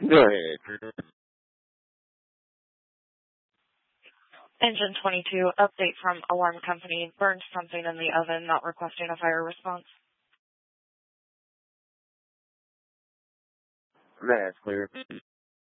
Go ahead. Engine 22, update from alarm company. Burned something in the oven, not requesting a fire response. That's clear.